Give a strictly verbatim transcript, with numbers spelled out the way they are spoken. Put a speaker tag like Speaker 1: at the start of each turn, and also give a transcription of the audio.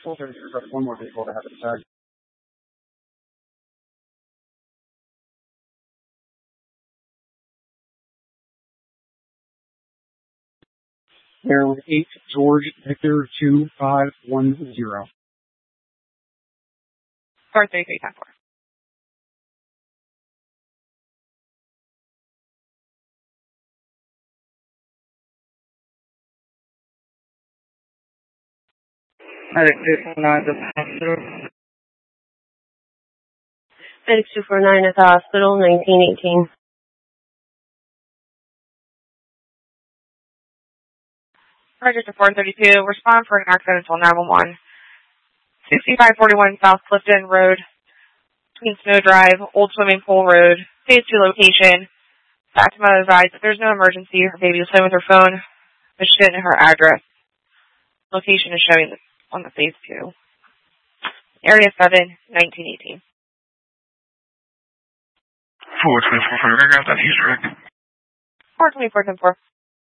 Speaker 1: Filter request one more vehicle to have it tagged. There with eight George Victor two five one zero.
Speaker 2: Car three three ten four.
Speaker 1: Medic two four nine at the hospital.
Speaker 3: Medic two four nine at the hospital, nineteen eighteen.
Speaker 2: Register four thirty-two, respond for an accidental nine one one. sixty-five forty-one South Clifton Road, between Snow Drive, Old Swimming Pool Road, phase two location. Fatima advised that there's no emergency. Her baby is home with her phone, but she didn't know her address. Location is showing on the phase two. Area seven, nineteen eighteen.
Speaker 4: four twenty-four, I got that. He's right.
Speaker 2: four twenty-four, ten four.